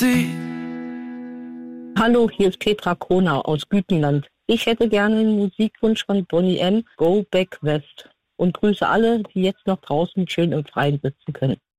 Hallo, hier ist Petra Kona aus Gütenland. Ich hätte gerne einen Musikwunsch von Boney M. Go Back West. Und grüße alle, die jetzt noch draußen schön im Freien sitzen können.